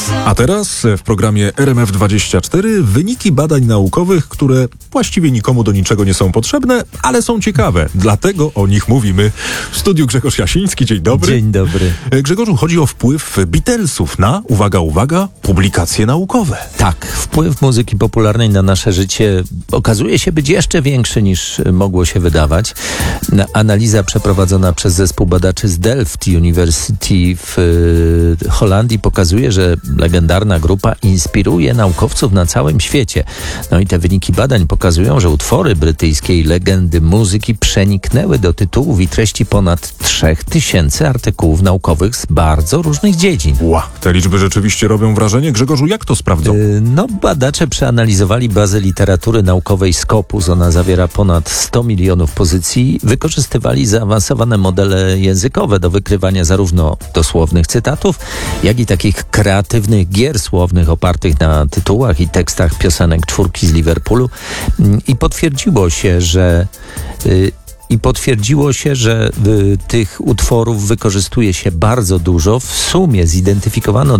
A teraz w programie RMF24 wyniki badań naukowych, które właściwie nikomu do niczego nie są potrzebne, ale są ciekawe. Dlatego o nich mówimy. W studiu Grzegorz Jasiński. Dzień dobry. Dzień dobry. Grzegorzu, chodzi o wpływ Beatlesów na, uwaga, publikacje naukowe. Tak, wpływ muzyki popularnej na nasze życie okazuje się być jeszcze większy niż mogło się wydawać. Analiza przeprowadzona przez zespół badaczy z Delft University w Holandii pokazuje, że legendarna grupa inspiruje naukowców na całym świecie. No i te wyniki badań pokazują, że utwory brytyjskiej legendy muzyki przeniknęły do tytułów i treści ponad 3000 artykułów naukowych z bardzo różnych dziedzin. Te liczby rzeczywiście robią wrażenie. Grzegorzu, jak to sprawdzą? Badacze przeanalizowali bazę literatury naukowej Scopus. Ona zawiera ponad 100 milionów pozycji. Wykorzystywali zaawansowane modele językowe do wykrywania zarówno dosłownych cytatów, jak i takich kreatywnych gier słownych opartych na tytułach i tekstach piosenek czwórki z Liverpoolu. I potwierdziło się, że tych utworów wykorzystuje się bardzo dużo. W sumie zidentyfikowano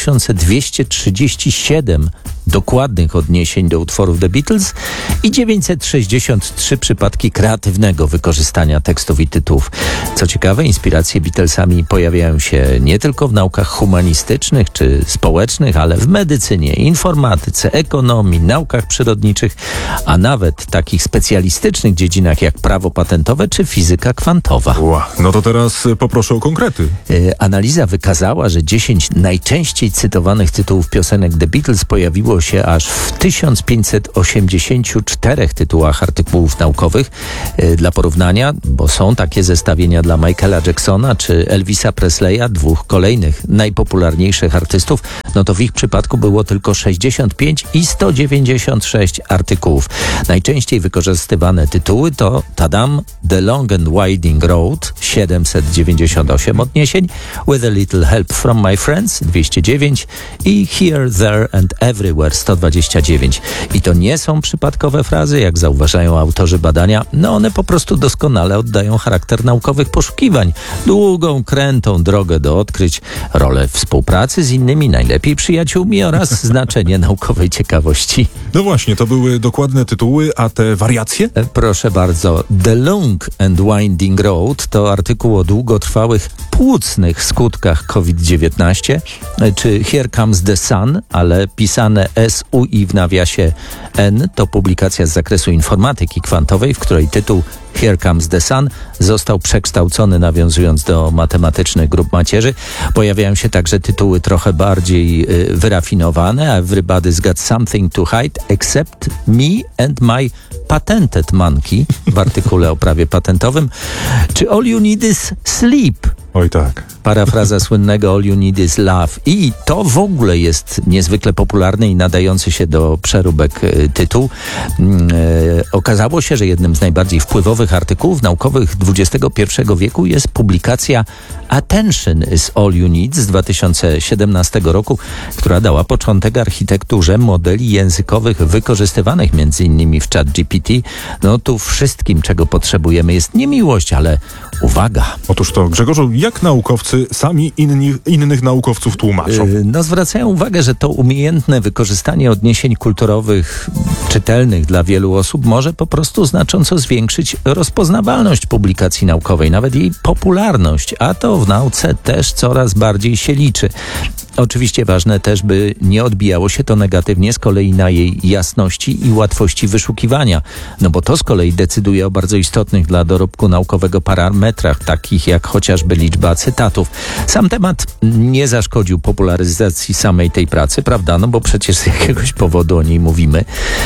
2237 dokładnych odniesień do utworów The Beatles i 963 przypadki kreatywnego wykorzystania tekstów i tytułów. Co ciekawe, inspiracje Beatlesami pojawiają się nie tylko w naukach humanistycznych czy społecznych, ale w medycynie, informatyce, ekonomii, naukach przyrodniczych, a nawet takich specjalistycznych dziedzinach jak prawo patentowe czy fizyka kwantowa. No to teraz poproszę o konkrety. Analiza wykazała, że 10 najczęściej cytowanych tytułów piosenek The Beatles pojawiło się aż w 1584 tytułach artykułów naukowych. Dla porównania, bo są takie zestawienia dla Michaela Jacksona czy Elvisa Presleya, dwóch kolejnych najpopularniejszych artystów, no to w ich przypadku było tylko 65 i 196 artykułów. Najczęściej wykorzystywane tytuły to Tadam, The Long and Winding Road 798 odniesień, With a Little Help from My Friends 209 i Here, There and Everywhere 129. I to nie są przypadkowe frazy, jak zauważają autorzy badania. No one po prostu doskonale oddają charakter naukowych poszukiwań. Długą, krętą drogę do odkryć, rolę współpracy z innymi, najlepiej przyjaciółmi oraz znaczenie naukowej ciekawości. No właśnie, to były dokładne tytuły, a te wariacje? Proszę bardzo. The Long and Winding Road to artykuł o długotrwałych płucnych skutkach COVID-19, czy Here Comes the Sun, ale pisane SUI w nawiasie N, to publikacja z zakresu informatyki kwantowej, w której tytuł Here Comes the Sun został przekształcony, nawiązując do matematycznych grup macierzy. Pojawiają się także tytuły trochę bardziej wyrafinowane. Everybody's got something to hide except me and my patented monkey w artykule o prawie patentowym. Czy All you need is sleep? Oj tak. Parafraza słynnego All you need is love. I to w ogóle jest niezwykle popularny i nadający się do przeróbek tytuł. Okazało się, że jednym z najbardziej wpływowych artykułów naukowych XXI wieku jest publikacja Attention is All You Need z 2017 roku, która dała początek architekturze modeli językowych wykorzystywanych m.in. w ChatGPT. No tu wszystkim, czego potrzebujemy, jest nie miłość, ale uwaga. Otóż to, Grzegorzu, jak naukowcy sami innych naukowców tłumaczą? Zwracają uwagę, że to umiejętne wykorzystanie odniesień kulturowych czytelnych dla wielu osób może po prostu znacząco zwiększyć rozpoznawalność publikacji naukowej, nawet jej popularność, a to w nauce też coraz bardziej się liczy. Oczywiście ważne też, by nie odbijało się to negatywnie z kolei na jej jasności i łatwości wyszukiwania, no bo to z kolei decyduje o bardzo istotnych dla dorobku naukowego parametrach, takich jak chociażby liczba cytatów. Sam temat nie zaszkodził popularyzacji samej tej pracy, prawda? No bo przecież z jakiegoś powodu o niej mówimy.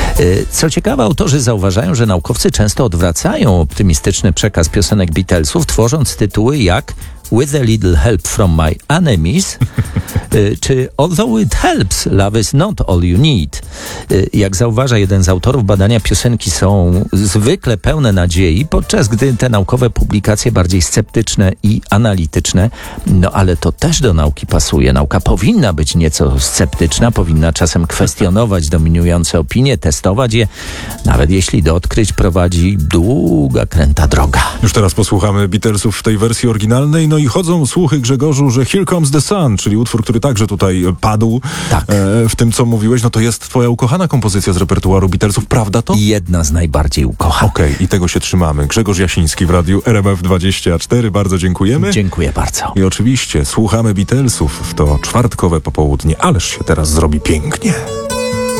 Co ciekawe, autorzy zauważają, że naukowcy często odwracają optymistyczny przekaz piosenek Beatlesów, tworząc tytuły jak With a Little Help from My Enemies czy Although It Helps, Love is Not All You Need. Jak zauważa jeden z autorów badania, piosenki są zwykle pełne nadziei, podczas gdy te naukowe publikacje bardziej sceptyczne i analityczne. No ale to też do nauki pasuje. Nauka powinna być nieco sceptyczna, powinna czasem kwestionować dominujące opinie, testować je, nawet jeśli do odkryć prowadzi długa, kręta droga. Już teraz posłuchamy Beatlesów w tej wersji oryginalnej. No i chodzą słuchy, Grzegorzu, że Here Comes the Sun, czyli utwór, który także tutaj padł Tak. w tym, co mówiłeś. No to jest twoja ukochana kompozycja z repertuaru Beatlesów, prawda to? Jedna z najbardziej ukochanych. Okej, i tego się trzymamy. Grzegorz Jasiński w radiu RMF24. Bardzo dziękujemy. Dziękuję bardzo. I oczywiście słuchamy Beatlesów w to czwartkowe popołudnie. Ależ się teraz zrobi pięknie.